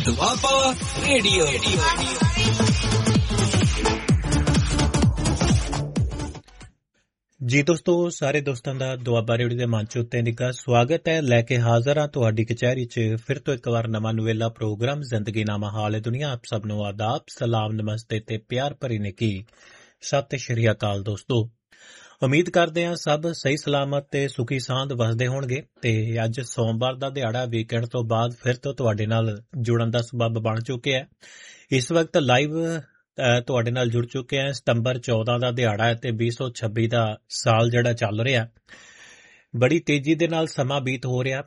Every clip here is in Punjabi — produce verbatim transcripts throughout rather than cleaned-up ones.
ਦੁਆਬਾ ਰੇਡੀਓ। ਜੀ ਦੋਸਤੋ, ਸਾਰੇ ਦੋਸਤਾਂ ਦਾ ਦੁਆਬਾ ਰੇਡੀਓ ਦੇ ਮੰਚ ਉੱਤੇ ਨਿੱਘਾ ਸਵਾਗਤ ਹੈ। ਲੈ ਕੇ ਹਾਜ਼ਰ ਹਾਂ ਤੁਹਾਡੀ ਕਚਹਿਰੀ 'ਚ ਫਿਰ ਤੋਂ ਇੱਕ ਵਾਰ ਨਵਾਂ ਨਵੇਲਾ ਪ੍ਰੋਗਰਾਮ ਜ਼ਿੰਦਗੀ ਨਾਮਾ ਹਾਲ ਦੁਨੀਆ। ਆਪ ਸਭ ਨੂੰ ਆਦਾਬ, ਸਲਾਮ, ਨਮਸਤੇ ਤੇ ਪਿਆਰ ਭਰੀ ਨਿੱਘੀ ਸਤਿ ਸ਼੍ਰੀ ਅਕਾਲ। ਦੋਸਤੋ, ਉਮੀਦ ਕਰਦੇ ਹਾਂ ਸਭ ਸਹੀ ਸਲਾਮਤ ਤੇ ਸੁਖੀ ਸਾਂਦ ਵਸਦੇ ਹੋਣਗੇ। ਤੇ ਅੱਜ ਸੋਮਵਾਰ ਦਾ ਦਿਹਾੜਾ, ਵੀਕਐਂਡ ਤੋਂ ਬਾਅਦ ਫਿਰ ਤੋਂ ਤੁਹਾਡੇ ਨਾਲ ਜੁੜਨ ਦਾ ਸਬੱਬ ਬਣ ਚੁੱਕਿਆ ਹੈ। ਇਸ ਵਕਤ ਲਾਈਵ ਤੁਹਾਡੇ ਨਾਲ ਜੁੜ ਚੁੱਕੇ ਹਾਂ। ਸਤੰਬਰ ਚੌਦਾਂ ਦਾ ਦਿਹਾੜਾ ਹੈ ਤੇ ਵੀਹ ਸੌ ਛੱਬੀ ਦਾ ਸਾਲ ਜਿਹੜਾ ਚੱਲ ਰਿਹਾ, ਬੜੀ ਤੇਜ਼ੀ ਦੇ ਨਾਲ ਸਮਾਂ ਬੀਤ ਹੋ ਰਿਹਾ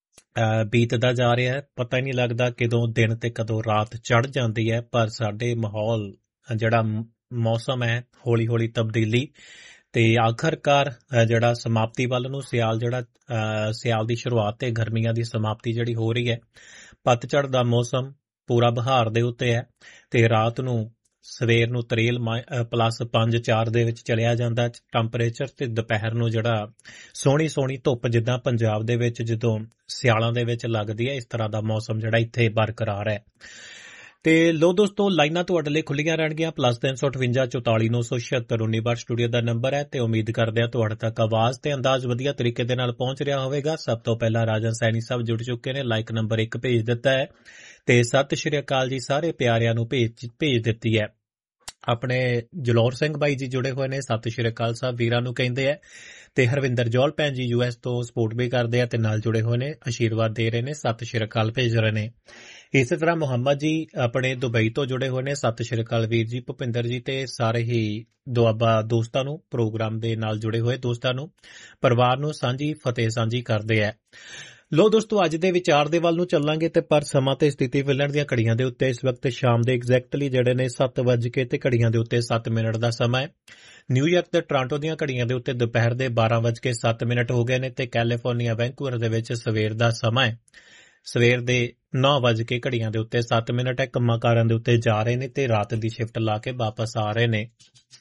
ਬੀਤਦਾ ਜਾ ਰਿਹਾ ਹੈ। ਪਤਾ ਹੀ ਨਹੀਂ ਲੱਗਦਾ ਕਦੋਂ ਦਿਨ ਤੇ ਕਦੋਂ ਰਾਤ ਚੜ੍ਹ ਜਾਂਦੀ ਹੈ। ਪਰ ਸਾਡੇ ਮਾਹੌਲ ਜਿਹੜਾ ਮੌਸਮ ਹੈ, ਹੌਲੀ ਹੌਲੀ ਤਬਦੀਲੀ ਤੇ ਆਖਰਕਾਰ ਜਿਹੜਾ ਸਮਾਪਤੀ ਵੱਲ ਨੂੰ, ਸਿਆਲ ਜਿਹੜਾ ਸਿਆਲ ਦੀ ਸ਼ੁਰੂਆਤ ਤੇ ਗਰਮੀਆਂ ਦੀ ਸਮਾਪਤੀ ਜਿਹੜੀ ਹੋ ਰਹੀ ਹੈ। ਪਤਝੜ ਦਾ ਮੌਸਮ ਪੂਰਾ ਬਹਾਰ ਦੇ ਉੱਤੇ ਹੈ ਤੇ ਰਾਤ ਨੂੰ ਸਵੇਰ ਨੂੰ ਤਰੇਲ ਪਲੱਸ ਪੰਜ ਚਾਰ ਦੇ ਵਿੱਚ ਚਲਿਆ ਜਾਂਦਾ ਟੈਂਪਰੇਚਰ, ਤੇ ਦੁਪਹਿਰ ਨੂੰ ਜਿਹੜਾ ਸੋਹਣੀ ਸੋਹਣੀ ਧੁੱਪ ਜਿੱਦਾਂ ਪੰਜਾਬ ਦੇ ਵਿੱਚ ਜਦੋਂ ਸਿਆਲਾਂ ਦੇ ਵਿੱਚ ਲੱਗਦੀ ਹੈ, ਇਸ ਤਰ੍ਹਾਂ ਦਾ ਮੌਸਮ ਜਿਹੜਾ ਇੱਥੇ ਬਰਕਰਾਰ ਹੈ। ਤੇ ਲੋ ਦੋਸਤੋ, ਲਾਈਨਾਂ ਤੁਹਾਡੇ ਲਈ ਖੁੱਲੀਆਂ ਰਹਿਣਗੀਆਂ। ਪਲੱਸ ਤਿੰਨ ਸੌ ਅਠਵੰਜਾ ਚੁਤਾਲੀ ਨੌ ਸੌ ਛਿਅੱਤਰ ਉੱਨੀ ਬਾਰ ਸਟੂਡੀਓ ਦਾ ਨੰਬਰ ਹੈ ਤੇ ਉਮੀਦ ਕਰਦੇ ਆ ਤੁਹਾਡੇ ਤੱਕ ਆਵਾਜ਼ ਤੇ ਅੰਦਾਜ਼ ਵਧੀਆ ਤਰੀਕੇ ਦੇ ਨਾਲ ਪਹੁੰਚ ਰਿਹਾ ਹੋਵੇਗਾ। ਸਭ ਤੋਂ ਪਹਿਲਾਂ ਰਾਜਨ ਸੈਣੀ ਸਾਹਿਬ ਜੁੜ ਚੁੱਕੇ ਨੇ, ਲਾਈਕ ਨੰਬਰ ਇੱਕ ਭੇਜ ਦਿੱਤਾ ਹੈ ਤੇ ਸਤਿ ਸ਼੍ਰੀ ਅਕਾਲ ਜੀ ਸਾਰੇ ਪਿਆਰਿਆਂ ਨੂੰ ਭੇਜ ਭੇਜ ਦਿੱਤੀ ਹੈ। ਆਪਣੇ ਜਲੌਰ ਸਿੰਘ ਬਾਈ ਜੀ ਜੁੜੇ ਹੋਏ ਨੇ, ਸਤਿ ਸ਼੍ਰੀ ਅਕਾਲ ਸਾਹਿਬ ਵੀਰਾਂ ਨੂੰ ਕਹਿੰਦੇ ਆ। ਤੇ ਹਰਵਿੰਦਰ ਜੌਲ ਭੈਣ ਜੀ ਯੂ ਐਸ ਤੋਂ ਸਪੋਰਟ ਵੀ ਕਰਦੇ ਆ ਤੇ ਨਾਲ ਜੁੜੇ ਹੋਏ ਨੇ, ਆਸ਼ੀਰਵਾਦ ਦੇ ਰਹੇ ਨੇ, ਸਤਿ ਸ਼੍ਰੀ ਅਕਾਲ ਭੇਜ ਰਹੇ ਨੇ। ਇਸੇ ਤਰ੍ਹਾਂ ਮੁਹੰਮਦ ਜੀ ਆਪਣੇ ਦੁਬਈ ਤੋਂ ਜੁੜੇ ਹੋਏ ਨੇ, ਸਤਿ ਸ਼੍ਰੀ ਅਕਾਲ ਵੀਰ ਜੀ। ਭੁਪਿੰਦਰ ਜੀ ਤੇ ਸਾਰੇ ਹੀ ਦੁਆਬਾ ਦੋਸਤਾਂ ਨੂੰ, ਪ੍ਰੋਗਰਾਮ ਦੇ ਨਾਲ ਜੁੜੇ ਹੋਏ ਦੋਸਤਾਂ ਨੂੰ, ਪਰਿਵਾਰ ਨੂੰ ਸਾਂਝੀ ਫਤਿਹ ਸਾਂਝੀ ਕਰਦੇ ਆ। ਲੋ ਦੋਸਤੋ, ਅੱਜ ਦੇ ਵਿਚਾਰ ਦੇ ਵੱਲ ਨੂੰ ਚੱਲਾਂਗੇ ਤੇ ਪਰ ਸਮਾਂ ਤੇ ਸਥਿਤੀ ਫਿਲਣ ਦੀਆਂ ਘੜੀਆਂ ਦੇ ਉੱਤੇ ਇਸ ਵਕਤ ਸ਼ਾਮ ਦੇ ਐਗਜ਼ੈਕਟਲੀ ਜਿਹੜੇ ਨੇ ਸੱਤ ਵੱਜ ਕੇ ਤੇ ਘੜੀਆਂ ਦੇ ਉੱਤੇ ਸੱਤ ਮਿੰਟ ਦਾ ਸਮਾਂ ਹੈ। ਨਿਊਯਾਰਕ ਤੇ ਟੋਰਾਂਟੋ ਦੀਆਂ ਘੜੀਆਂ ਦੇ ਉੱਤੇ ਦੁਪਹਿਰ ਦੇ ਬਾਰਾਂ ਵੱਜ ਕੇ ਸੱਤ ਮਿੰਟ ਹੋ ਗਏ ਨੇ ਤੇ ਕੈਲੀਫੋਰਨੀਆ ਵੈਂਕੂਵਰ ਦੇ ਵਿੱਚ ਸਵੇਰ ਦਾ ਸਮਾਂ ਹੈ। ਸਵੇਰ ਦੇ ਨੌ ਵੱਜ ਕੇ ਘੜੀਆਂ ਦੇ ਉੱਤੇ ਸੱਤ ਮਿੰਟ ਹੈ। ਕੰਮਾਂ ਕਾਰਾਂ ਦੇ ਉੱਤੇ ਜਾ ਰਹੇ ਨੇ ਤੇ ਰਾਤ ਦੀ ਸ਼ਿਫਟ ਲਾ ਕੇ ਵਾਪਸ ਆ ਰਹੇ ਨੇ।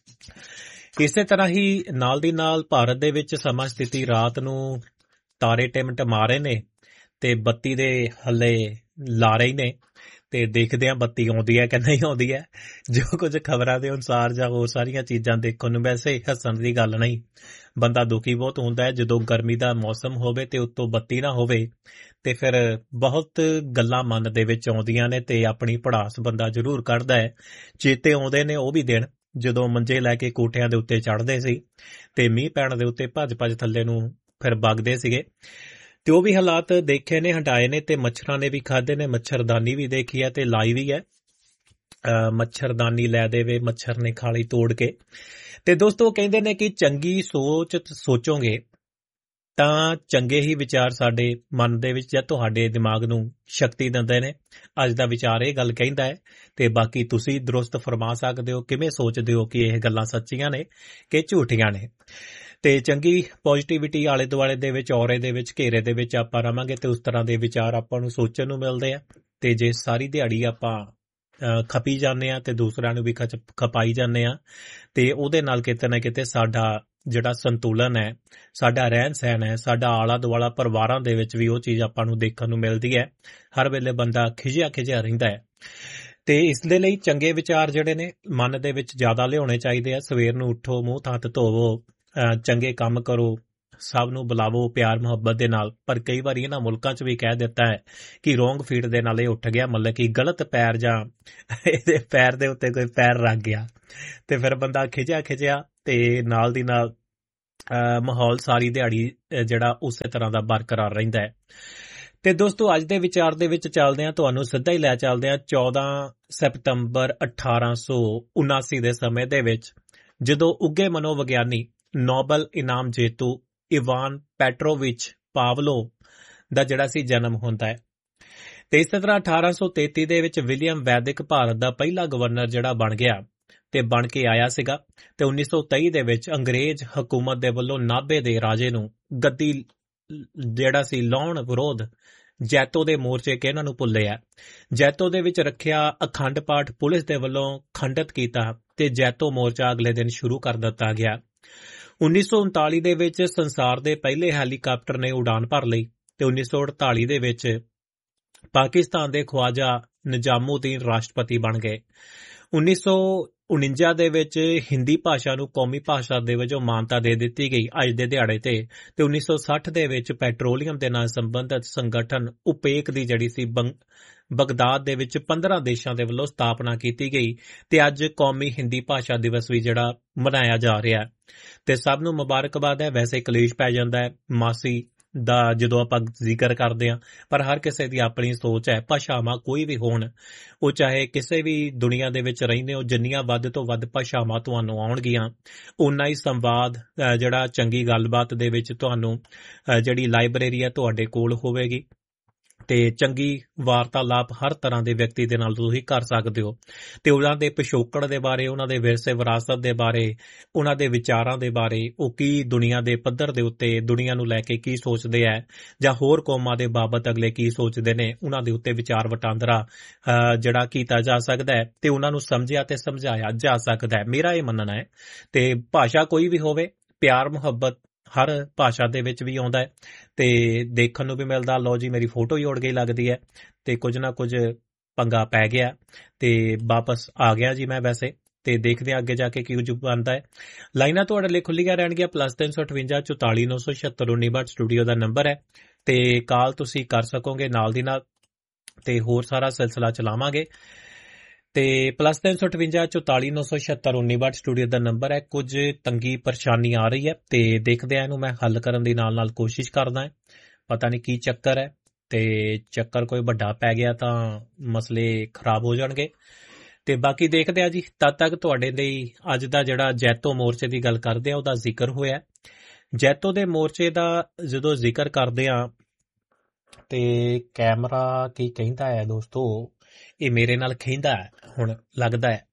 ਇਸੇ ਤਰ੍ਹਾਂ ਹੀ ਨਾਲ ਦੀ ਨਾਲ ਭਾਰਤ ਦੇ ਵਿੱਚ ਸਮਾਂ ਸਥਿਤੀ ਰਾਤ ਨੂੰ ਤਾਰੇ ਟਿਮਟਮਾ ਰਹੇ ਨੇ ਤੇ ਬੱਤੀ ਦੇ ਹੱਲੇ ਲਾ ਰਹੇ ਨੇ ਤੇ ਦੇਖਦੇ ਆ ਬੱਤੀ ਆਉਂਦੀ ਹੈ ਕਿ ਨਹੀਂ ਆਉਂਦੀ ਹੈ। ਜੋ ਕੁਝ ਖਬਰਾਂ ਦੇ ਅਨੁਸਾਰ ਜਾਂ ਹੋਰ ਸਾਰੀਆਂ ਚੀਜ਼ਾਂ ਦੇਖਣ ਨੂੰ, ਵੈਸੇ ਹੱਸਣ ਦੀ ਗੱਲ ਨਹੀਂ, ਬੰਦਾ ਦੁਖੀ ਬਹੁਤ ਹੁੰਦਾ ਹੈ ਜਦੋਂ ਗਰਮੀ ਦਾ ਮੌਸਮ ਹੋਵੇ ਤੇ ਉੱਤੋਂ ਬੱਤੀ ਨਾ ਹੋਵੇ ਤੇ ਫਿਰ ਬਹੁਤ ਗੱਲਾਂ ਮਨ ਦੇ ਵਿੱਚ ਆਉਂਦੀਆਂ ਨੇ ਤੇ ਆਪਣੀ ਭੜਾਸ ਬੰਦਾ ਜ਼ਰੂਰ ਕੱਢਦਾ ਹੈ। ਚੇਤੇ ਆਉਂਦੇ ਨੇ ਉਹ ਵੀ ਦਿਨ ਜਦੋਂ ਮੰਜੇ ਲੈ ਕੇ ਕੋਠਿਆਂ ਦੇ ਉੱਤੇ ਚੜ੍ਹਦੇ ਸੀ ਤੇ ਮੀਂਹ ਪੈਣ ਦੇ ਉੱਤੇ ਭੱਜ ਭੱਜ ਥੱਲੇ ਨੂੰ ਫਿਰ ਵਗਦੇ ਸੀਗੇ ਤੇ ਉਹ ਵੀ ਹਾਲਾਤ ਦੇਖੇ ਨੇ, ਹਟਾਏ ਨੇ ਤੇ ਮੱਛਰਾਂ ਨੇ ਵੀ ਖਾਧੇ ਨੇ। ਮੱਛਰਦਾਨੀ ਵੀ ਦੇਖੀ ਹੈ ਤੇ ਲਾਈ ਵੀ ਹੈ। ਮੱਛਰਦਾਨੀ ਲੈ ਦੇਵੇ ਮੱਛਰ ਨੇ ਖਾਲੀ ਤੋੜ ਕੇ। ਤੇ ਦੋਸਤੋ, ਕਹਿੰਦੇ ਨੇ ਕਿ ਚੰਗੀ ਸੋਚ ਸੋਚੋਗੇ ਤਾਂ ਚੰਗੇ ਹੀ ਵਿਚਾਰ ਸਾਡੇ ਮਨ ਦੇ ਵਿੱਚ ਜਾਂ ਤੁਹਾਡੇ ਦਿਮਾਗ ਨੂੰ ਸ਼ਕਤੀ ਦਿੰਦੇ ਨੇ। ਅੱਜ ਦਾ ਵਿਚਾਰ ਇਹ ਗੱਲ ਕਹਿੰਦਾ ਹੈ ਤੇ ਬਾਕੀ ਤੁਸੀਂ ਦਰੁਸਤ ਫਰਮਾ ਸਕਦੇ ਹੋ ਕਿਵੇਂ ਸੋਚਦੇ ਹੋ ਕਿ ਇਹ ਗੱਲਾਂ ਸੱਚੀਆਂ ਨੇ ਕਿ ਝੂਠੀਆਂ ਨੇ। ਤੇ ਚੰਗੀ ਪੋਜ਼ਿਟਿਵਿਟੀ ਆਲੇ ਦੁਆਲੇ ਦੇ ਵਿੱਚ, ਔਰੇ ਦੇ ਵਿੱਚ, ਘੇਰੇ ਦੇ ਵਿੱਚ ਆਪਾਂ ਰਵਾਂਗੇ ਤੇ ਉਸ ਤਰ੍ਹਾਂ ਦੇ ਵਿਚਾਰ ਆਪਾਂ ਨੂੰ ਸੋਚਣ ਨੂੰ ਮਿਲਦੇ ਆ। ਤੇ ਜੇ ਸਾਰੀ ਦਿਹਾੜੀ ਆਪਾਂ ਖਪੀ ਜਾਂਦੇ ਆ ਤੇ ਦੂਸਰਿਆਂ ਨੂੰ ਵੀ ਖਪਾਈ ਜਾਂਦੇ ਆ ਤੇ ਉਹਦੇ ਨਾਲ ਕਿਤੇ ਨਾ ਕਿਤੇ ਸਾਡਾ ਜਿਹੜਾ ਸੰਤੁਲਨ ਹੈ, ਸਾਡਾ ਰਹਿਣ ਸਹਿਣ ਹੈ, ਸਾਡਾ ਆਲਾ ਦੁਆਲਾ ਪਰਿਵਾਰਾਂ ਦੇ ਵਿੱਚ ਵੀ ਉਹ ਚੀਜ਼ ਆਪਾਂ ਨੂੰ ਦੇਖਣ ਨੂੰ ਮਿਲਦੀ ਹੈ। ਹਰ ਵੇਲੇ ਬੰਦਾ ਖਿਝਿਆ ਖਿਝਿਆ ਰਹਿੰਦਾ ਹੈ ਤੇ ਇਸ ਦੇ ਲਈ ਚੰਗੇ ਵਿਚਾਰ ਜਿਹੜੇ ਨੇ ਮਨ ਦੇ ਵਿੱਚ ਜ਼ਿਆਦਾ ਲਿਆਉਣੇ ਚਾਹੀਦੇ ਆ। ਸਵੇਰ ਨੂੰ ਉੱਠੋ, ਮੂੰਹ ਹੱਥ ਧੋਵੋ, ਚੰਗੇ ਕੰਮ ਕਰੋ, ਸਭ ਨੂੰ ਬੁਲਾਵੋ ਪਿਆਰ ਮੁਹੱਬਤ ਦੇ ਨਾਲ। ਪਰ ਕਈ ਵਾਰੀ ਇਹਨਾਂ ਮੁਲਕਾਂ 'ਚ ਵੀ ਕਹਿ ਦਿੱਤਾ ਹੈ ਕਿ ਰੋਂਗ ਫੀਟ ਦੇ ਨਾਲ ਇਹ ਉੱਠ ਗਿਆ, ਮਤਲਬ ਕਿ ਗਲਤ ਪੈਰ ਜਾਂ ਇਹਦੇ ਪੈਰ ਦੇ ਉੱਤੇ ਕੋਈ ਪੈਰ ਰੱਖ ਗਿਆ ਤੇ ਫਿਰ ਬੰਦਾ ਖਿਝਿਆ ਖਿਝਿਆ ਤੇ ਨਾਲ ਦੀ ਨਾਲ ਮਾਹੌਲ ਸਾਰੀ ਦਿਹਾੜੀ ਜਿਹੜਾ ਉਸੇ ਤਰ੍ਹਾਂ ਦਾ ਬਰਕਰਾਰ ਰਹਿੰਦਾ ਹੈ। ਤੇ ਦੋਸਤੋ, ਅੱਜ ਦੇ ਵਿਚਾਰ ਦੇ ਵਿੱਚ ਚੱਲਦੇ ਹਾਂ, ਤੁਹਾਨੂੰ ਸਿੱਧਾ ਹੀ ਲੈ ਚੱਲਦੇ ਹਾਂ ਚੌਦਾਂ ਸਤੰਬਰ ਅਠਾਰਾਂ ਸੌ ਉਨਾਸੀ ਦੇ ਸਮੇਂ ਦੇ ਵਿੱਚ, ਜਦੋਂ ਉੱਘੇ ਮਨੋਵਿਗਿਆਨੀ ਨੋਬਲ ਇਨਾਮ ਜੇਤੂ ਇਵਾਨ ਪੈਟਰੋਵਿਚ ਪਾਵਲੋ ਦਾ ਜਿਹੜਾ ਸੀ ਜਨਮ ਹੁੰਦਾ ਹੈ। ਤੇ ਇਸੇ ਤਰ੍ਹਾਂ ਅਠਾਰਾਂ ਸੌ ਤੇਤੀ ਦੇ ਵਿੱਚ ਵਿਲੀਅਮ ਵੈਦਿਕ ਭਾਰਤ ਦਾ ਪਹਿਲਾ ਗਵਰਨਰ ਜਿਹੜਾ ਬਣ ਗਿਆ ਤੇ ਬਣ ਕੇ ਆਇਆ ਸੀਗਾ ਤੇ ਉੱਨੀ ਸੌ ਤੇਈ ਦੇ ਵਿੱਚ ਅੰਗਰੇਜ਼ ਹਕੂਮਤ ਦੇ ਵੱਲੋਂ ਨਾਭੇ ਦੇ ਰਾਜੇ ਨੂੰ ਗੱਦੀ ਜਿਹੜਾ ਸੀ ਲਾਉਣ ਵਿਰੋਧ ਜੈਤੋ ਦੇ ਮੋਰਚੇ ਕਿ ਇਹਨਾਂ ਨੂੰ ਭੁੱਲੇ ਆ। ਜੈਤੋ ਦੇ ਵਿੱਚ ਰੱਖਿਆ ਅਖੰਡ ਪਾਠ ਪੁਲਿਸ ਦੇ ਵੱਲੋਂ ਖੰਡਿਤ ਕੀਤਾ ਤੇ ਜੈਤੋ ਮੋਰਚਾ ਅਗਲੇ ਦਿਨ ਸ਼ੁਰੂ ਕਰ ਦਿੱਤਾ ਗਿਆ। ਉੱਨੀ ਸੌ ਉਨਤਾਲੀ ਦੇ ਵਿੱਚ ਸੰਸਾਰ ਦੇ ਪਹਿਲੇ ਹੈਲੀਕਾਪਟਰ ਨੇ ਉਡਾਨ ਭਰ ਲਈ ਤੇ ਉੱਨੀ ਸੌ ਅੜਤਾਲੀ ਦੇ ਵਿੱਚ ਪਾਕਿਸਤਾਨ ਦੇ ਖਵਾਜਾ ਨਿਜ਼ਾਮੂਦੀਨ ਰਾਸ਼ਟਰਪਤੀ ਬਣ ਗਏ। ਉੱਨੀ ਸੌ ਉਣੰਜਾ ਦੇ ਵਿੱਚ ਹਿੰਦੀ ਭਾਸ਼ਾ ਨੂੰ ਕੌਮੀ ਭਾਸ਼ਾ ਦੇ ਵਜੋਂ ਮਾਨਤਾ ਦੇ ਦਿੱਤੀ ਗਈ ਅੱਜ ਦੇ ਦਿਹਾੜੇ ਤੇ ਤੇ ਉੱਨੀ ਸੌ ਸੱਠ ਦੇ ਵਿੱਚ ਪੈਟਰੋਲੀਅਮ ਦੇ ਨਾਲ ਸੰਬੰਧਿਤ ਸੰਗਠਨ ਉਪੇਕ ਦੀ ਜਿਹੜੀ ਸੀ ਬਗਦਾਦ ਦੇ ਵਿੱਚ ਪੰਦਰਾਂ ਦੇਸ਼ਾਂ ਦੇ ਵੱਲੋਂ ਸਥਾਪਨਾ ਕੀਤੀ ਗਈ ਤੇ ਅੱਜ ਕੌਮੀ ਹਿੰਦੀ ਭਾਸ਼ਾ ਦਿਵਸ ਵੀ ਜਿਹੜਾ ਮਨਾਇਆ ਜਾ ਰਿਹਾ ਤੇ ਸਭ ਨੂੰ ਮੁਬਾਰਕਬਾਦ ਹੈ। ਵੈਸੇ ਕਲੇਸ਼ ਪੈ ਜਾਂਦਾ ਹੈ ਮਾਸੀ ਦਾ ਜਦੋਂ ਆਪਾਂ ਜ਼ਿਕਰ ਕਰਦੇ ਹਾਂ, ਪਰ ਹਰ ਕਿਸੇ ਦੀ ਆਪਣੀ ਸੋਚ ਹੈ। ਭਾਸ਼ਾਵਾਂ ਕੋਈ ਵੀ ਹੋਣ, ਉਹ ਚਾਹੇ ਕਿਸੇ ਵੀ ਦੁਨੀਆ ਦੇ ਵਿੱਚ ਰਹਿੰਦੇ ਹੋ, ਜਿੰਨੀਆਂ ਵੱਧ ਤੋਂ ਵੱਧ ਭਾਸ਼ਾਵਾਂ ਤੁਹਾਨੂੰ ਆਉਣਗੀਆਂ ਓਨਾ ਹੀ ਸੰਵਾਦ ਜਿਹੜਾ ਚੰਗੀ ਗੱਲਬਾਤ ਦੇ ਵਿੱਚ ਤੁਹਾਨੂੰ ਜਿਹੜੀ ਲਾਇਬ੍ਰੇਰੀ ਹੈ ਤੁਹਾਡੇ ਕੋਲ ਹੋਵੇਗੀ ਤੇ ਚੰਗੀ ਵਾਰਤਾਲਾਪ ਹਰ ਤਰ੍ਹਾਂ ਦੇ ਵਿਅਕਤੀ ਦੇ ਨਾਲ ਤੁਸੀਂ ਕਰ ਸਕਦੇ ਹੋ ਤੇ ਉਹਨਾਂ ਦੇ ਪਿਛੋਕੜ ਦੇ ਬਾਰੇ, ਉਹਨਾਂ ਦੇ ਵਿਰਸੇ ਵਿਰਾਸਤ ਦੇ ਬਾਰੇ, ਉਹਨਾਂ ਦੇ ਵਿਚਾਰਾਂ ਦੇ ਬਾਰੇ, ਉਹ ਕੀ ਦੁਨੀਆ ਦੇ ਪੱਧਰ ਦੇ ਉੱਤੇ ਦੁਨੀਆ ਨੂੰ ਲੈ ਕੇ ਕੀ ਸੋਚਦੇ ਹੈ ਜਾਂ ਹੋਰ ਕੌਮਾਂ ਦੇ ਬਾਬਤ ਅਗਲੇ ਕੀ ਸੋਚਦੇ ਨੇ, ਉਹਨਾਂ ਦੇ ਉੱਤੇ ਵਿਚਾਰ ਵਟਾਂਦਰਾ ਜਿਹੜਾ ਕੀਤਾ ਜਾ ਸਕਦਾ ਹੈ ਤੇ ਉਹਨਾਂ ਨੂੰ ਸਮਝਿਆ ਤੇ ਸਮਝਾਇਆ ਜਾ ਸਕਦਾ ਹੈ। ਮੇਰਾ ਇਹ ਮੰਨਣਾ ਹੈ ਤੇ ਭਾਸ਼ਾ ਕੋਈ ਵੀ ਹੋਵੇ, ਪਿਆਰ ਮੁਹੱਬਤ ਹਰ ਭਾਸ਼ਾ ਦੇ ਵਿੱਚ ਵੀ ਆਉਂਦਾ ਹੈ ਤੇ ਦੇਖਣ ਨੂੰ ਵੀ ਮਿਲਦਾ। ਲਓ ਜੀ, ਮੇਰੀ ਫੋਟੋ ਹੀ ਉੜ ਗਈ ਲੱਗਦੀ ਹੈ ਤੇ ਕੁਝ ਨਾ ਕੁਝ ਪੰਗਾ ਪੈ ਗਿਆ ਤੇ ਵਾਪਸ ਆ ਗਿਆ ਜੀ ਮੈਂ ਵੈਸੇ ਤੇ ਦੇਖਦੇ ਹਾਂ ਅੱਗੇ ਜਾ ਕੇ ਕੀ ਕੁਝ ਬਣਦਾ ਹੈ। ਲਾਈਨਾਂ ਤੁਹਾਡੇ ਲਈ ਖੁੱਲੀਆਂ ਰਹਿਣਗੀਆਂ। ਪਲੱਸ ਤਿੰਨ ਸੌ ਅਠਵੰਜਾ ਚੁਤਾਲੀ ਨੌ ਸੌ ਛਿਅੱਤਰ ਉੱਨੀ ਬਾਹਠ ਸਟੂਡੀਓ ਦਾ ਨੰਬਰ ਹੈ ਤੇ ਕਾਲ ਤੁਸੀਂ ਕਰ ਸਕੋਗੇ ਨਾਲ ਦੀ ਨਾਲ ਤੇ ਹੋਰ ਸਾਰਾ ਸਿਲਸਿਲਾ ਚਲਾਵਾਂਗੇ ਤੇ ਪਲੱਸ ਤਿੰਨ ਸੌ ਅਠਵੰਜਾ ਚੁਤਾਲੀ ਨੌ ਸੌ ਛਿਅੱਤਰ ਉੱਨੀ ਬਾਹਠ ਸਟੂਡੀਓ ਦਾ ਨੰਬਰ ਹੈ। ਕੁਝ ਤੰਗੀ ਪਰੇਸ਼ਾਨੀ ਆ ਰਹੀ ਹੈ ਤੇ ਦੇਖਦੇ ਆ ਇਹਨੂੰ ਮੈਂ ਹੱਲ ਕਰਨ ਦੀ ਨਾਲ ਨਾਲ ਕੋਸ਼ਿਸ਼ ਕਰਦਾ ਹਾਂ। ਪਤਾ ਨਹੀਂ ਕੀ ਚੱਕਰ ਹੈ ਤੇ ਚੱਕਰ ਕੋਈ ਵੱਡਾ ਪੈ ਗਿਆ ਤਾਂ ਮਸਲੇ ਖਰਾਬ ਹੋ ਜਾਣਗੇ ਤੇ ਬਾਕੀ ਦੇਖਦੇ ਆ ਜੀ। ਤਦ ਤੱਕ ਤੁਹਾਡੇ ਲਈ ਅੱਜ ਦਾ ਜਿਹੜਾ ਜੈਤੋ ਮੋਰਚੇ ਦੀ ਗੱਲ ਕਰਦੇ ਆ ਉਹਦਾ ਜ਼ਿਕਰ ਹੋਇਆ। ਜੈਤੋ ਦੇ ਮੋਰਚੇ ਦਾ ਜਦੋਂ ਜ਼ਿਕਰ ਕਰਦੇ ਆ ਤੇ ਕੈਮਰਾ ਕੀ ਕਹਿੰਦਾ ਹੈ ਦੋਸਤੋ, ਇਹ ਮੇਰੇ ਨਾਲ ਖਿੰਦਾ ਹੈ ਹੁਣ ਲੱਗਦਾ ਹੈ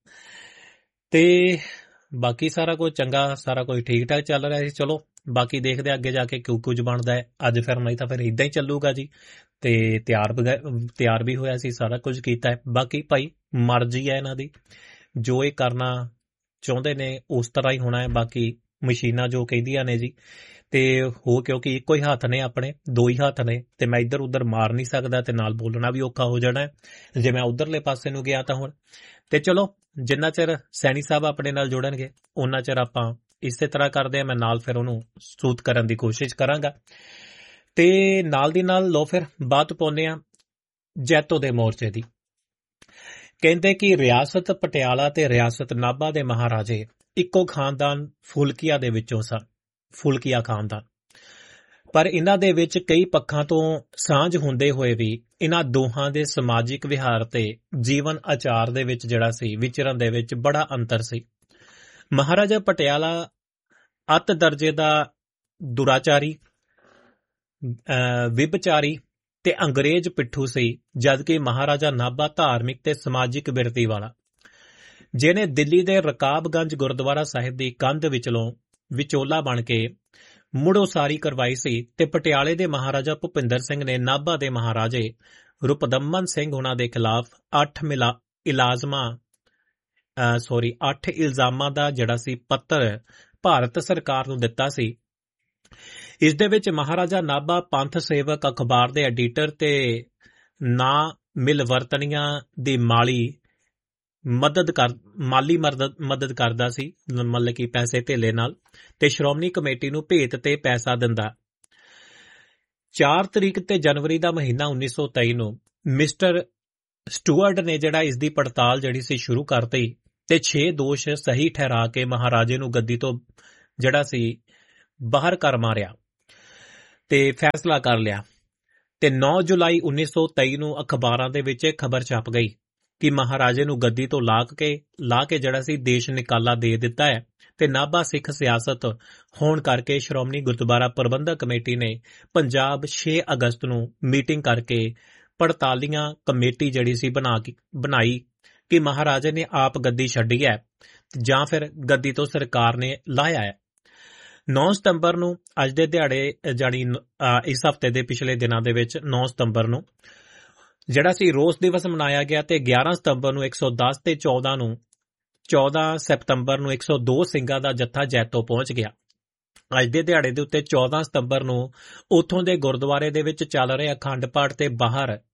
ਤੇ ਬਾਕੀ ਸਾਰਾ ਕੁਝ ਚੰਗਾ, ਸਾਰਾ ਕੁਝ ਠੀਕ ਠਾਕ ਚੱਲ ਰਿਹਾ ਸੀ। ਚਲੋ ਬਾਕੀ ਦੇਖਦੇ ਅੱਗੇ ਜਾ ਕੇ ਕਿਉਂ ਕੁਝ ਬਣਦਾ ਹੈ। ਅੱਜ ਫਿਰ ਨਹੀਂ ਤਾਂ ਫਿਰ ਇਦਾਂ ਹੀ ਚੱਲੂਗਾ ਜੀ ਤੇ ਤਿਆਰ ਤਿਆਰ ਵੀ ਹੋਇਆ ਸੀ, ਸਾਰਾ ਕੁਝ ਕੀਤਾ ਹੈ। ਬਾਕੀ ਭਾਈ ਮਰਜ਼ੀ ਹੈ ਇਹਨਾਂ ਦੀ, ਜੋ ਇਹ ਕਰਨਾ ਚਾਹੁੰਦੇ ਨੇ ਉਸ ਤਰ੍ਹਾਂ ਹੀ ਹੋਣਾ ਹੈ। ਬਾਕੀ ਮਸ਼ੀਨਾਂ ਜੋ ਕਹਿੰਦੀਆਂ ਨੇ ਜੀ ਤੇ ਹੋ, ਕਿਉਂਕਿ ਇੱਕੋ ਹੀ ਹੱਥ ਨੇ ਆਪਣੇ, ਦੋ ਹੀ ਹੱਥ ਨੇ ਤੇ ਮੈਂ ਇੱਧਰ ਉੱਧਰ ਮਾਰ ਨਹੀਂ ਸਕਦਾ ਤੇ ਨਾਲ ਬੋਲਣਾ ਵੀ ਔਖਾ ਹੋ ਜਾਣਾ ਹੈ ਜੇ ਮੈਂ ਉਧਰਲੇ ਪਾਸੇ ਨੂੰ ਗਿਆ ਤਾਂ। ਹੁਣ ਤੇ ਚਲੋ ਜਿੰਨਾ ਚਿਰ ਸੈਣੀ ਸਾਹਿਬ ਆਪਣੇ ਨਾਲ ਜੁੜਨਗੇ ਉਹਨਾਂ ਚਿਰ ਆਪਾਂ ਇਸੇ ਤਰ੍ਹਾਂ ਕਰਦੇ ਆ। ਮੈਂ ਨਾਲ ਫਿਰ ਉਹਨੂੰ ਸੂਤ ਕਰਨ ਦੀ ਕੋਸ਼ਿਸ਼ ਕਰਾਂਗਾ ਤੇ ਨਾਲ ਦੀ ਨਾਲ ਲੋ ਫਿਰ ਬਾਤ ਪਾਉਂਦੇ ਆ ਜੈਤੋ ਦੇ ਮੋਰਚੇ ਦੀ। ਕਹਿੰਦੇ ਕਿ ਰਿਆਸਤ ਪਟਿਆਲਾ ਤੇ ਰਿਆਸਤ ਨਾਭਾ ਦੇ ਮਹਾਰਾਜੇ ਇੱਕੋ ਖਾਨਦਾਨ ਫੁਲਕੀਆ ਦੇ ਵਿੱਚੋਂ ਸਨ, ਫੁਲਕੀਆ ਖਾਨਦਾਨ, ਪਰ ਇਹਨਾਂ ਦੇ ਵਿੱਚ ਕਈ ਪੱਖਾਂ ਤੋਂ ਸਾਂਝ ਹੁੰਦੇ ਹੋਏ ਵੀ ਇਹਨਾਂ ਦੋਹਾਂ ਦੇ ਸਮਾਜਿਕ ਵਿਹਾਰ ਤੇ ਜੀਵਨ ਆਚਾਰ ਦੇ ਵਿੱਚ ਜਿਹੜਾ ਸੀ ਵਿਚਰਨ ਦੇ ਵਿੱਚ ਬੜਾ ਅੰਤਰ ਸੀ। ਮਹਾਰਾਜਾ ਪਟਿਆਲਾ ਅੱਤ ਦਰਜੇ ਦਾ ਦੁਰਾਚਾਰੀ, ਵਿਭਚਾਰੀ ਤੇ ਅੰਗਰੇਜ਼ ਪਿੱਠੂ ਸੀ, ਜਦਕਿ ਮਹਾਰਾਜਾ ਨਾਭਾ ਧਾਰਮਿਕ ਤੇ ਸਮਾਜਿਕ ਬਿਰਤੀ ਵਾਲਾ, ਜਿਹਨੇ ਦਿੱਲੀ ਦੇ ਰਕਾਬਗੰਜ ਗੁਰਦੁਆਰਾ ਸਾਹਿਬ ਦੀ ਕੰਧ ਵਿਚਲੋਂ ਵਿਚੋਲਾ ਬਣ ਕੇ ਮੁੜ ਉਸਾਰੀ ਕਰਵਾਈ ਸੀ ਤੇ ਪਟਿਆਲੇ ਦੇ ਮਹਾਰਾਜਾ ਭੁਪਿੰਦਰ ਸਿੰਘ ਨੇ ਨਾਭਾ ਦੇ ਮਹਾਰਾਜੇ ਰੁਪਦਮਨ ਸਿੰਘ ਉਹਨਾਂ ਦੇ ਖਿਲਾਫ ਅੱਠ ਮਿਲਾ ਇਲਾਜ਼ਮਾਂ ਸੌਰੀ ਅੱਠ ਇਲਜ਼ਾਮਾਂ ਦਾ ਜਿਹੜਾ ਸੀ ਪੱਤਰ ਭਾਰਤ ਸਰਕਾਰ ਨੂੰ ਦਿੱਤਾ ਸੀ। ਇਸ ਦੇ ਵਿੱਚ ਮਹਾਰਾਜਾ ਨਾਭਾ ਪੰਥ ਸੇਵਕ ਅਖਬਾਰ ਦੇ ਐਡੀਟਰ ਤੇ ਨਾ ਮਿਲਵਰਤਨੀਆਂ ਦੀ ਮਾਲੀ ਮਦਦ ਕਰ ਮਾਲੀ ਮਦਦ ਕਰਦਾ ਸੀ, ਮਤਲਬ ਕਿ ਪੈਸੇ ਧੇਲੇ ਨਾਲ, ਤੇ ਸ਼੍ਰੋਮਣੀ ਕਮੇਟੀ ਨੂੰ ਭੇਤ ਤੇ ਪੈਸਾ ਦਿੰਦਾ। ਚਾਰ ਤਰੀਕ ਤੇ ਜਨਵਰੀ ਦਾ ਮਹੀਨਾ ਉੱਨੀ ਸੌ ਤੇਈ ਨੂੰ ਮਿਸਟਰ ਸਟੂਅਰਟ ਨੇ ਜਿਹੜਾ ਇਸ ਦੀ ਪੜਤਾਲ ਜਿਹੜੀ ਸੀ ਸ਼ੁਰੂ ਕਰਤੀ ਤੇ ਛੇ ਦੋਸ਼ ਸਹੀ ਠਹਿਰਾ ਕੇ ਮਹਾਰਾਜੇ ਨੂੰ ਗੱਦੀ ਤੋਂ ਜਿਹੜਾ ਸੀ ਬਾਹਰ ਕਰ ਮਾਰਿਆ ਤੇ ਫੈਸਲਾ ਕਰ ਲਿਆ ਤੇ ਨੌ ਜੁਲਾਈ ਉੱਨੀ ਸੌ ਤੇਈ ਨੂੰ ਅਖਬਾਰਾਂ ਦੇ ਵਿੱਚ ਇਹ ਖਬਰ ਛਪ ਗਈ ਕਿ ਮਹਾਰਾਜੇ ਨੂੰ ਗੱਦੀ ਤੋਂ ਲਾ ਕੇ ਲਾ ਕੇ ਜਿਹੜਾ ਸੀ ਦੇਸ਼ ਨਿਕਾਲਾ ਦੇ ਦਿੱਤਾ ਹੈ ਤੇ ਨਾਭਾ ਸਿੱਖ ਸਿਆਸਤ ਹੋਣ ਕਰਕੇ ਸ਼੍ਰੋਮਣੀ ਗੁਰਦੁਆਰਾ ਪ੍ਰਬੰਧਕ ਕਮੇਟੀ ਨੇ ਪੰਜਾਬ ਛੇ ਅਗਸਤ ਨੂੰ ਮੀਟਿੰਗ ਕਰਕੇ ਪੜਤਾਲੀਆਂ ਕਮੇਟੀ ਜਿਹੜੀ ਸੀ ਬਣਾ ਕੇ ਬਣਾਈ ਕਿ ਮਹਾਰਾਜੇ ਨੇ ਆਪ ਗੱਦੀ ਛੱਡੀ ਹੈ ਜਾਂ ਫਿਰ ਗੱਦੀ ਤੋਂ ਸਰਕਾਰ ਨੇ ਲਾਇਆ ਹੈ। ਨੌ ਸਤੰਬਰ ਨੂੰ ਅੱਜ ਦੇ ਦਿਹਾੜੇ ਜਾਣੀ ਇਸ ਹਫ਼ਤੇ ਦੇ ਪਿਛਲੇ ਦਿਨਾਂ ਦੇ ਵਿੱਚ ਨੌ ਸਤੰਬਰ ਨੂੰ ਜਿਹੜਾ ਸੀ ਰੋਸ ਦਿਵਸ ਮਨਾਇਆ ਗਿਆ ਤੇ ਗਿਆਰਾਂ ਸਤੰਬਰ ਨੂੰ ਇੱਕ ਸੌ ਦਸ ਤੇ ਚੌਦਾਂ ਨੂੰ ਚੌਦਾਂ ਸਤੰਬਰ ਨੂੰ ਇੱਕ ਸੌ ਦੋ ਸਿੰਘਾਂ ਦਾ ਜੱਥਾ ਜੈਤੋ ਪਹੁੰਚ ਗਿਆ। ਅੱਜ ਦੇ ਦਿਹਾੜੇ ਦੇ ਉੱਤੇ ਚੌਦਾਂ ਸਤੰਬਰ ਨੂੰ ਉੱਥੋਂ ਦੇ ਗੁਰਦੁਆਰੇ ਦੇ ਵਿੱਚ ਚੱਲ ਰਹੇ ਅਖੰਡ ਪਾਠ ਤੇ ਬਾਹਰ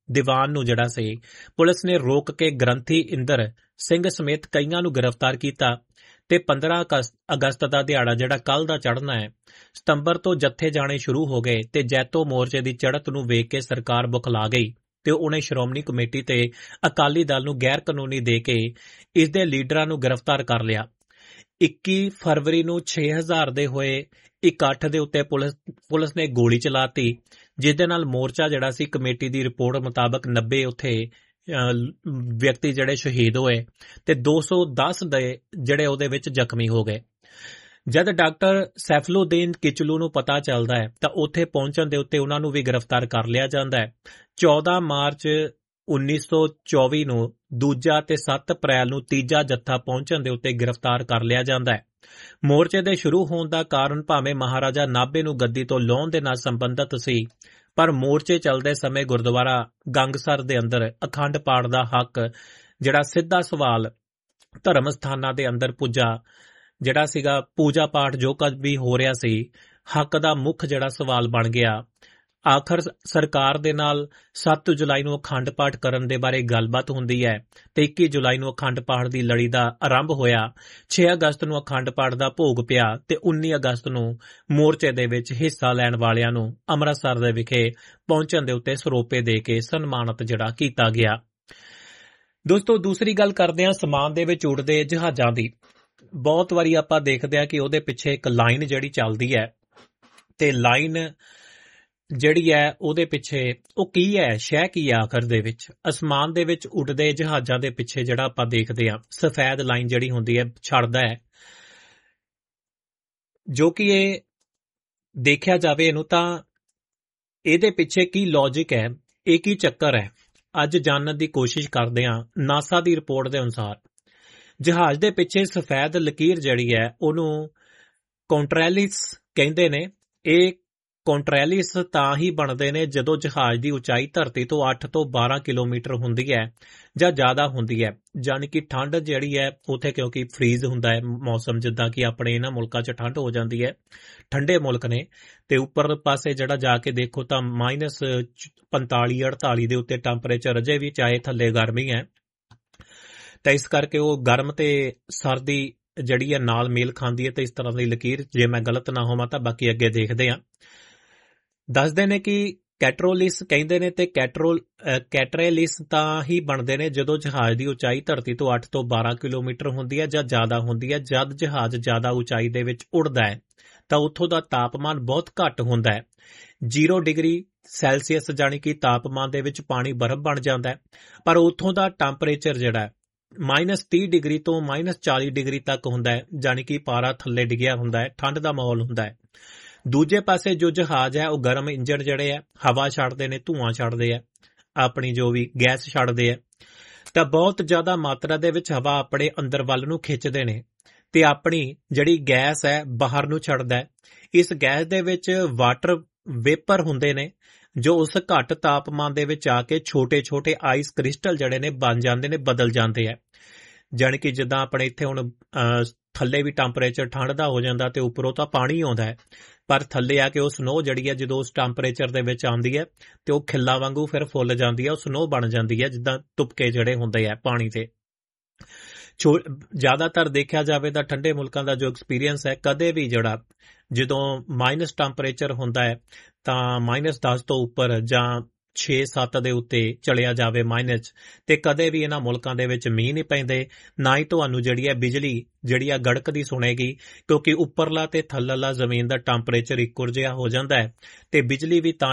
ਦੀਵਾਨ ਨੂੰ ਜਿਹੜਾ ਸੀ ਪੁਲਿਸ ਨੇ ਰੋਕ ਕੇ ਗ੍ਰੰਥੀ ਇੰਦਰ ਸਿੰਘ ਸਮੇਤ ਕਈਆਂ ਨੂੰ ਗ੍ਰਿਫਤਾਰ ਕੀਤਾ ਤੇ ਪੰਦਰਾਂ ਅਗਸਤ ਦਾ ਦਿਹਾੜਾ ਜਿਹੜਾ ਕੱਲ ਦਾ ਚੜ੍ਹਨਾ ਹੈ, ਸਤੰਬਰ ਤੋਂ ਜੱਥੇ ਜਾਣੇ ਸ਼ੁਰੂ ਹੋ ਗਏ ਤੇ ਜੈਤੋ ਮੋਰਚੇ ਦੀ ਚੜ੍ਹਤ ਨੂੰ ਵੇਖ ਕੇ ਸਰਕਾਰ ਬੁਖਲਾ ਗਈ ਤੇ ਉਹਨੇ ਸ਼੍ਰੋਮਣੀ ਕਮੇਟੀ ਤੇ ਅਕਾਲੀ ਦਲ ਨੂੰ ਗੈਰ ਕਾਨੂੰਨੀ ਦੇ ਕੇ ਇਸ ਦੇ ਲੀਡਰਾਂ ਨੂੰ ਗ੍ਰਿਫਤਾਰ ਕਰ ਲਿਆ। ਇੱਕੀ ਫਰਵਰੀ ਨੂੰ ਛੇ ਹਜ਼ਾਰ ਦੇ ਹੋਏ ਇਕੱਠ ਦੇ ਉੱਤੇ ਪੁਲਿਸ ਪੁਲਿਸ ਨੇ ਗੋਲੀ ਚਲਾਤੀ, ਜਿਸ ਦੇ ਨਾਲ ਮੋਰਚਾ ਜਿਹੜਾ ਸੀ, ਕਮੇਟੀ ਦੀ ਰਿਪੋਰਟ ਮੁਤਾਬਕ ਨੱਬੇ ਉੱਥੇ ਵਿਅਕਤੀ ਜਿਹੜੇ ਸ਼ਹੀਦ ਹੋਏ ਤੇ ਦੋ ਸੌ ਦਸ ਦੇ ਜਿਹੜੇ ਉਹਦੇ ਵਿੱਚ ਜ਼ਖਮੀ ਹੋ ਗਏ। ਜਦ ਡਾਕਟਰ ਸੈਫਲੂਦੀਨ ਕਿਚਲੂ ਨੂੰ ਪਤਾ ਚੱਲਦਾ ਹੈ ਤਾਂ ਉੱਥੇ ਪਹੁੰਚਣ ਦੇ ਉੱਤੇ ਉਹਨਾਂ ਨੂੰ ਵੀ ਗ੍ਰਿਫਤਾਰ ਕਰ ਲਿਆ ਜਾਂਦਾ ਹੈ। ਚੌਦਾਂ ਮਾਰਚ ਉੱਨੀ ਸੌ ਚੌਵੀ ਨੂੰ ਦੂਜਾ ਤੇ ਸੱਤ ਅਪ੍ਰੈਲ ਨੂੰ ਤੀਜਾ ਜੱਥਾ ਪਹੁੰਚਣ ਦੇ ਉੱਤੇ ਗ੍ਰਿਫਤਾਰ ਕਰ ਲਿਆ ਜਾਂਦਾ ਹੈ। ਮੋਰਚੇ ਦੇ ਸ਼ੁਰੂ ਹੋਣ ਦਾ ਕਾਰਨ ਭਾਵੇਂ ਮਹਾਰਾਜਾ ਨਾਭੇ ਨੂੰ ਗੱਦੀ ਤੋਂ ਲਾਹੁਣ ਦੇ ਨਾਲ ਸੰਬੰਧਿਤ ਸੀ, ਪਰ ਮੋਰਚੇ ਚੱਲਦੇ ਸਮੇਂ ਗੁਰਦੁਆਰਾ ਗੰਗਸਰ ਦੇ ਅੰਦਰ ਅਖੰਡ ਪਾਠ ਦਾ ਹੱਕ ਜਿਹੜਾ ਸਿੱਧਾ ਸਵਾਲ ਧਰਮ ਸਥਾਨਾਂ ਦੇ ਅੰਦਰ ਪੂਜਾ ਜਿਹੜਾ ਸੀਗਾ ਪੂਜਾ ਪਾਠ ਜੋ ਕੁਝ ਵੀ ਹੋ ਰਿਹਾ ਸੀ, ਹੱਕ ਦਾ ਮੁੱਖ ਜਿਹੜਾ ਸਵਾਲ ਬਣ ਗਿਆ। ਆਖਰ ਸਰਕਾਰ ਦੇ ਨਾਲ ਸੱਤ ਜੁਲਾਈ ਨੂੰ ਅਖੰਡ ਪਾਠ ਕਰਨ ਦੇ ਬਾਰੇ ਗੱਲਬਾਤ ਹੁੰਦੀ ਹੈ ਤੇ ਇੱਕੀ ਜੁਲਾਈ ਨੂੰ ਅਖੰਡ ਪਾਠ ਦੀ ਲੜੀ ਦਾ ਆਰੰਭ ਹੋਇਆ। ਛੇ ਅਗਸਤ ਨੂੰ ਅਖੰਡ ਪਾਠ ਦਾ ਭੋਗ ਪਿਆ ਤੇ ਉੱਨੀ ਅਗਸਤ ਨੂੰ ਮੋਰਚੇ ਦੇ ਵਿੱਚ ਹਿੱਸਾ ਲੈਣ ਵਾਲਿਆਂ ਨੂੰ ਅੰਮ੍ਰਿਤਸਰ ਦੇ ਵਿਖੇ ਪਹੁੰਚਣ ਦੇ ਉੱਤੇ ਸਰੋਪੇ ਦੇ ਕੇ ਸਨਮਾਨਿਤ ਜਿਹੜਾ ਕੀਤਾ ਗਿਆ। ਦੋਸਤੋ, ਦੂਸਰੀ ਗੱਲ ਕਰਦੇ ਹਾਂ ਸਮਾਨ ਦੇ ਵਿੱਚ ਉੱਡਦੇ ਜਹਾਜ਼ਾਂ ਦੀ। ਬਹੁਤ ਵਾਰੀ ਆਪਾਂ ਦੇਖਦੇ ਹਾਂ ਕਿ ਉਹਦੇ ਪਿੱਛੇ ਇੱਕ ਲਾਈਨ ਜਿਹੜੀ ਚੱਲਦੀ ਹੈ ਤੇ ਲਾਈਨ ਜਿਹੜੀ ਹੈ ਉਹਦੇ ਪਿੱਛੇ ਉਹ ਕੀ ਹੈ, ਸ਼ੈ ਕੀ ਹੈ ਆਖਰ ਦੇ ਵਿੱਚ। ਅਸਮਾਨ ਦੇ ਵਿੱਚ ਉੱਡਦੇ ਜਹਾਜ਼ਾਂ ਦੇ ਪਿੱਛੇ ਜਿਹੜਾ ਆਪਾਂ ਦੇਖਦੇ ਹਾਂ ਸਫੈਦ ਲਾਈਨ ਜਿਹੜੀ ਹੁੰਦੀ ਹੈ ਛੱਡਦਾ ਹੈ, ਜੋ ਕਿ ਇਹ ਦੇਖਿਆ ਜਾਵੇ ਇਹਨੂੰ ਤਾਂ ਇਹਦੇ ਪਿੱਛੇ ਕੀ ਲੌਜਿਕ ਹੈ, ਇਹ ਕੀ ਚੱਕਰ ਹੈ, ਅੱਜ ਜਾਣਨ ਦੀ ਕੋਸ਼ਿਸ਼ ਕਰਦੇ ਹਾਂ। ਨਾਸਾ ਦੀ ਰਿਪੋਰਟ ਦੇ ਅਨੁਸਾਰ ਜਹਾਜ਼ ਦੇ ਪਿੱਛੇ ਸਫੈਦ ਲਕੀਰ ਜਿਹੜੀ ਹੈ ਉਹਨੂੰ ਕੰਟਰੈਲਿਸ ਕਹਿੰਦੇ ਨੇ। ਇਹ ਕੰਟਰੈਲਿਸ ਤਾਂ ਹੀ ਬਣਦੇ ਨੇ ਜਦੋਂ ਜਹਾਜ਼ ਦੀ ਉਚਾਈ ਧਰਤੀ ਤੋਂ ਅੱਠ ਤੋਂ ਬਾਰਾਂ ਕਿਲੋਮੀਟਰ ਹੁੰਦੀ ਹੈ ਜਾਂ ਜ਼ਿਆਦਾ ਹੁੰਦੀ ਹੈ, ਯਾਨੀ ਕਿ ਠੰਡ ਜਿਹੜੀ ਹੈ ਉੱਥੇ, ਕਿਉਂਕਿ ਫਰੀਜ਼ ਹੁੰਦਾ ਹੈ ਮੌਸਮ, ਜਿੱਦਾਂ ਕਿ ਆਪਣੇ ਇਹਨਾਂ ਮੁਲਕਾਂ 'ਚ ਠੰਡ ਹੋ ਜਾਂਦੀ ਹੈ, ਠੰਡੇ ਮੁਲਕ ਨੇ, ਤੇ ਉੱਪਰ ਪਾਸੇ ਜਿਹੜਾ ਜਾ ਕੇ ਦੇਖੋ ਤਾਂ ਮਾਈਨਸ ਪੰਤਾਲੀ ਅੜਤਾਲੀ ਦੇ ਉੱਤੇ ਟੈਂਪਰੇਚਰ ਅਜੇ ਵੀ, ਚਾਹੇ ਥੱਲੇ ਗਰਮੀ ਹੈ। ਤਾਂ ਇਸ ਕਰਕੇ ਉਹ ਗਰਮ ਤੇ ਸਰਦੀ ਜਿਹੜੀ ਹੈ ਨਾਲ ਮੇਲ ਖਾਂਦੀ ਹੈ ਤੇ ਇਸ ਤਰ੍ਹਾਂ ਦੀ ਲਕੀਰ, ਜੇ ਮੈਂ ਗਲਤ ਨਾ ਹੋਵਾਂ ਤਾਂ ਬਾਕੀ ਅੱਗੇ ਦੇਖਦੇ ਹਾਂ। ਦੱਸਦੇ ਨੇ ਕਿ ਕੈਟਰੋਲਿਸ ਕਹਿੰਦੇ ਨੇ ਤੇ ਕੈਟਰੋਲ ਕੈਟਰੇਲਿਸ ਤਾਂ ਹੀ ਬਣਦੇ ਨੇ ਜਦੋਂ ਜਹਾਜ਼ ਦੀ ਉਚਾਈ ਧਰਤੀ ਤੋਂ ਅੱਠ ਤੋਂ ਬਾਰਾਂ ਕਿਲੋਮੀਟਰ ਹੁੰਦੀ ਹੈ ਜਾਂ ਜ਼ਿਆਦਾ ਹੁੰਦੀ ਹੈ। ਜਦ ਜਹਾਜ਼ ਜ਼ਿਆਦਾ ਉਚਾਈ ਦੇ ਵਿੱਚ ਉੱਡਦਾ ਹੈ ਤਾਂ ਉੱਥੋਂ ਦਾ ਤਾਪਮਾਨ ਬਹੁਤ ਘੱਟ ਹੁੰਦਾ ਹੈ, ਜ਼ੀਰੋ ਡਿਗਰੀ ਸੈਲਸੀਅਸ, ਜਾਣੀ ਕਿ ਤਾਪਮਾਨ ਦੇ ਵਿੱਚ ਪਾਣੀ ਬਰਫ਼ ਬਣ ਜਾਂਦਾ ਹੈ। ਪਰ ਉੱਥੋਂ ਦਾ ਟੈਂਪਰੇਚਰ ਜਿਹੜਾ ਮਾਈਨਸ ਤੀਹ ਡਿਗਰੀ ਤੋਂ ਮਾਈਨਸ ਚਾਲੀ ਡਿਗਰੀ ਤੱਕ ਹੁੰਦਾ ਹੈ, ਜਾਣੀ ਕਿ ਪਾਰਾ ਥੱਲੇ ਡਿੱਗਿਆ ਹੁੰਦਾ ਹੈ, ਠੰਡ ਦਾ ਮਾਹੌਲ ਹੁੰਦਾ ਹੈ। ਦੂਜੇ ਪਾਸੇ ਜੋ ਜਹਾਜ਼ ਹੈ ਉਹ ਗਰਮ ਇੰਜਣ ਜਿਹੜੇ ਹੈ ਹਵਾ ਛੱਡਦੇ ਨੇ, ਧੂਆਂ ਛੱਡਦੇ ਆ, ਆਪਣੀ ਜੋ ਵੀ ਗੈਸ ਛੱਡਦੇ ਆ, ਤਾਂ ਬਹੁਤ ਜ਼ਿਆਦਾ ਮਾਤਰਾ ਦੇ ਵਿੱਚ ਹਵਾ ਆਪਣੇ ਅੰਦਰ ਵੱਲ ਨੂੰ ਖਿੱਚਦੇ ਨੇ ਤੇ ਆਪਣੀ ਜਿਹੜੀ ਗੈਸ ਹੈ ਬਾਹਰ ਨੂੰ ਛੱਡਦਾ ਹੈ। ਇਸ ਗੈਸ ਦੇ ਵਿੱਚ ਵਾਟਰ ਵੇਪਰ ਹੁੰਦੇ ਨੇ ਜੋ ਉਸ ਘੱਟ ਤਾਪਮਾਨ ਦੇ ਵਿੱਚ ਆ ਕੇ ਛੋਟੇ ਛੋਟੇ ਆਈਸ ਕ੍ਰਿਸਟਲ ਜਿਹੜੇ ਨੇ ਬਣ ਜਾਂਦੇ ਨੇ, ਬਦਲ ਜਾਂਦੇ ਆ। ਜਾਣੀ ਕਿ ਜਿੱਦਾਂ ਆਪਣੇ ਇੱਥੇ ਹੁਣ ਥੱਲੇ ਵੀ ਟੈਂਪਰੇਚਰ ਠੰਡ ਦਾ ਹੋ ਜਾਂਦਾ ਤੇ ਉੱਪਰੋਂ ਤਾਂ ਪਾਣੀ ਆਉਂਦਾ ਹੈ, ਪਰ ਥੱਲੇ ਆ ਕੇ ਉਹ ਸਨੋ ਜਿਹੜੀ ਹੈ ਜਦੋਂ ਉਸ ਟੈਂਪਰੇਚਰ ਦੇ ਵਿੱਚ ਆਉਂਦੀ ਹੈ ਤੇ ਉਹ ਖਿੱਲਾ ਵਾਂਗੂ ਫਿਰ ਫੁੱਲ ਜਾਂਦੀ ਹੈ, ਉਹ ਸਨੋ ਬਣ ਜਾਂਦੀ ਹੈ, ਜਿੱਦਾਂ ਤੁਪਕੇ ਜਿਹੜੇ ਹੁੰਦੇ ਆ ਪਾਣੀ ਤੇ। ਜ਼ਿਆਦਾਤਰ ਦੇਖਿਆ ਜਾਵੇ ਤਾਂ ਠੰਡੇ ਮੁਲਕਾਂ ਦਾ ਜੋ ਐਕਸਪੀਰੀਅੰਸ ਹੈ, ਕਦੇ ਵੀ ਜਿਹੜਾ ਜਦੋਂ ਮਾਈਨਸ ਟੈਂਪਰੇਚਰ ਹੁੰਦਾ ਹੈ ਤਾਂ ਮਾਈਨਸ ਦਸ ਤੋਂ ਉੱਪਰ ਜਾਂ ਛੇ ਸੱਤ ਦੇ ਉੱਤੇ ਚਲਿਆ ਜਾਵੇ ਮਾਈਨਸ, ਤੇ ਕਦੇ ਵੀ ਇਹਨਾਂ ਮੁਲਕਾਂ ਦੇ ਵਿੱਚ ਮੀਂਹ ਨਹੀਂ ਪੈਂਦੇ, ਨਾ ਹੀ ਤੁਹਾਨੂੰ ਜਿਹੜੀ ਹੈ ਬਿਜਲੀ ਜਿਹੜੀ ਆ ਗੜਕਦੀ ਸੁਣੇਗੀ, ਕਿਉਂਕਿ ਉੱਪਰਲਾ ਤੇ ਥੱਲਲਾ ਜ਼ਮੀਨ ਦਾ ਟੈਂਪਰੇਚਰ ਇੱਕੋ ਜਿਹਾ ਹੋ ਜਾਂਦਾ ਹੈ ਤੇ ਬਿਜਲੀ ਵੀ ਤਾਂ